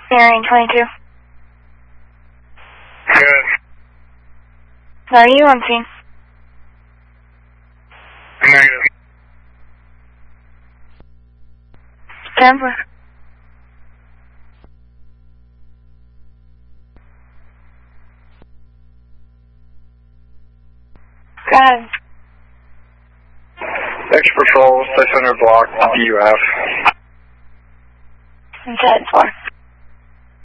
Bearing 22. Good. Are you on scene? Negative. 10 4. Go ahead. Extra patrol, 600 block, DUF. I'm 10 4.